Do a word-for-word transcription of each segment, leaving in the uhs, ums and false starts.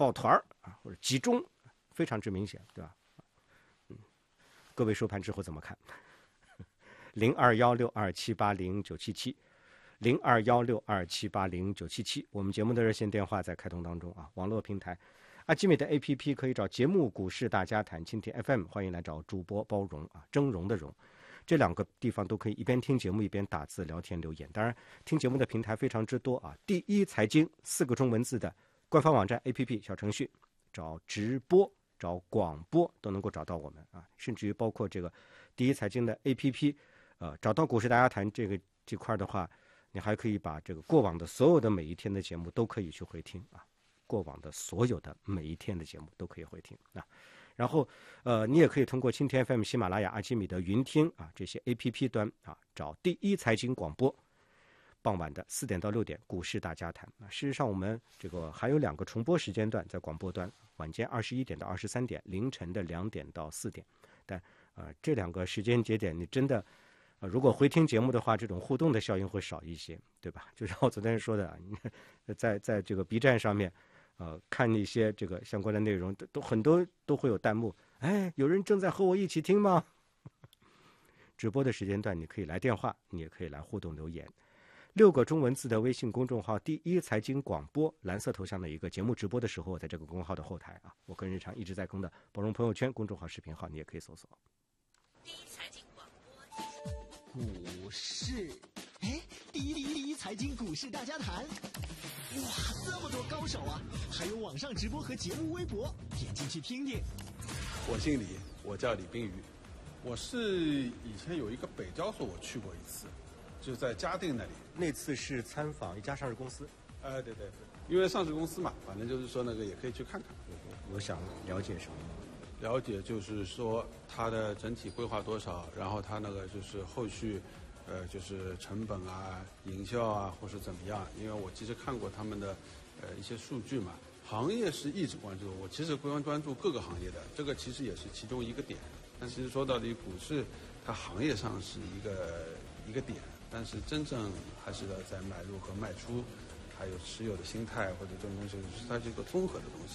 抱团儿啊，或者集中，非常之明显，对吧？嗯，各位收盘之后怎么看？零二幺六二七八零九七七，零二幺六二七八零九七七，我们节目的热线电话在开通当中啊。网络平台阿基米的 A P P 可以找节目股市大家谈，蜻蜓 F M 欢迎来找主播包容啊，峥嵘的嵘，这两个地方都可以一边听节目一边打字聊天留言。当然，听节目的平台非常之多啊。第一财经四个中文字的官方网站 A P P 小程序，找直播找广播都能够找到我们啊，甚至于包括这个第一财经的 A P P。呃，找到股市大家谈这个这块的话，你还可以把这个过往的所有的每一天的节目都可以去回听啊，过往的所有的每一天的节目都可以回听啊。然后，呃，你也可以通过蜻蜓 F M、喜马拉雅、阿基米德云听啊这些 A P P 端啊，找第一财经广播，傍晚的四点到六点股市大家谈啊。事实上，我们这个还有两个重播时间段在广播端，晚间二十一点到二十三点，凌晨的两点到四点。但呃，这两个时间节点，你真的。呃，如果回听节目的话，这种互动的效应会少一些，对吧？就像我昨天说的，在在这个 B 站上面，呃，看一些这个相关的内容，都都很多都会有弹幕。哎，有人正在和我一起听吗？直播的时间段，你可以来电话，你也可以来互动留言。六个中文字的微信公众号“第一财经广播”，蓝色头像的一个节目直播的时候，在这个公众号的后台啊，我跟日常一直在更的包容朋友圈公众号视频号，你也可以搜索。 第一财经。 股市，哎，第一第一第一财经股市大家谈，哇，这么多高手啊！还有网上直播和节目微博，点进去听听。 我姓李，我叫李冰瑜，我是以前有一个北交所，我去过一次，就在嘉定那里。 那次是参访一家上市公司。 呃，对对对，因为上市公司嘛，反正就是说那个也可以去看看。 我想了解什么？ 了解就是说它的整体规划多少，然后它那个就是后续，呃，就是成本啊、营销啊，或是怎么样？因为我其实看过他们的，呃，一些数据嘛。行业是一直关注，我其实关关注各个行业的，这个其实也是其中一个点。但其实说到底，股市它行业上是一个一个点，但是真正还是要在买入和卖出，还有持有的心态或者这种东西，它是一个综合的东西。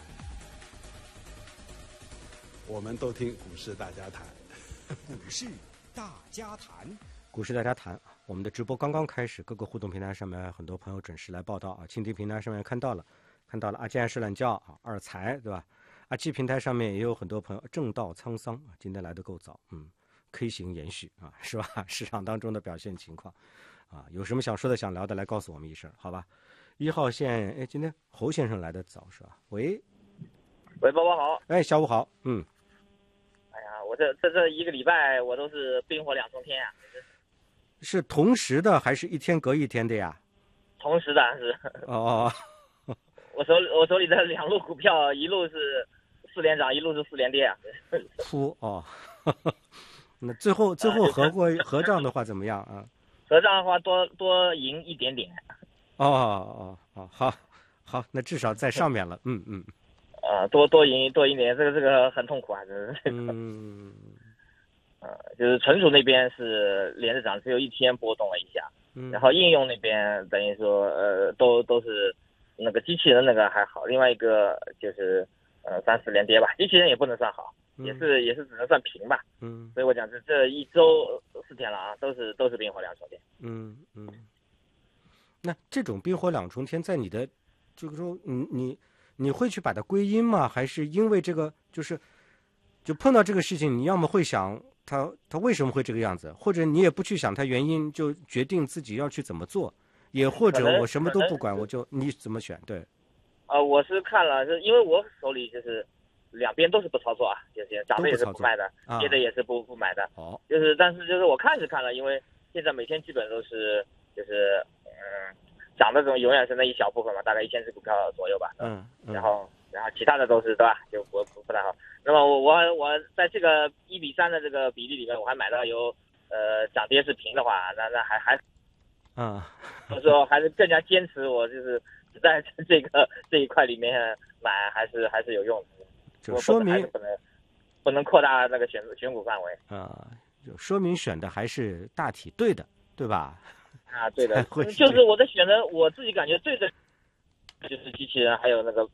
我们都听股市大家谈， 股市大家谈， 股市大家谈。我们的直播刚刚开始，各个互动平台上面很多朋友准时来报道啊。蜻蜓平台上面看到了，看到了阿基爱睡懒觉啊，二财对吧？阿基平台上面也有很多朋友正道沧桑啊，今天来的够早，嗯 ，K 型延续啊，是吧？市场当中的表现情况啊，有什么想说的、想聊的，来告诉我们一声，好吧？一号线，哎，今天侯先生来的早是吧？喂， 喂，包包好， 哎，下午好，嗯。 哎呀，我这这这一个礼拜我都是冰火两重天呀、啊。 是同时的还是一天隔一天的呀？ 同时的是。 哦， 我手里我手里的两路股票，一路是四连涨，一路是四连跌啊。 哭哦，那最后最后合过合账的话怎么样啊？ 合账的话多多赢一点点。 哦哦哦，好，好，那至少在上面了，嗯嗯。 呃，多多赢多赢点，这个这个很痛苦啊，这个。 嗯。 呃，就是存储那边是连着涨，只有一天波动了一下， 嗯、 然后应用那边等于说呃都都是那个机器人那个还好，另外一个就是呃三四连跌吧，机器人也不能算好， 嗯、 也是也是只能算平吧。 嗯， 所以我讲这这一周四天了啊，都是都是冰火两重天。 嗯嗯。那这种冰火两重天，在你的就是说你你你会去把它归因吗？还是因为这个就是就碰到这个事情，你要么会想。他他为什么会这个样子？或者你也不去想他原因，就决定自己要去怎么做，也或者我什么都不管，我就你怎么选？对， 呃，我是看了，是因为我手里就是两边都是不操作啊，就是涨的也是不卖的，跌的也是不不买的。 哦， 就是但是就是我看是看了，因为现在每天基本都是就是嗯涨的这种永远是那一小部分嘛，大概一千只股票左右吧。 嗯，嗯然后然后其他的都是对吧？就不不不太好。那么我我我在这个一比三的这个比例里面，我还买到有呃涨跌是平的话，那那还还， 啊， 所以说还是更加坚持我就是在这个这一块里面买，还是还是有用的。 就说明不能不能扩大那个选选股范围啊，就说明选的还是大体对的，对吧？ 啊，对的，就是我的选择，我自己感觉对的。就是机器人，还有那个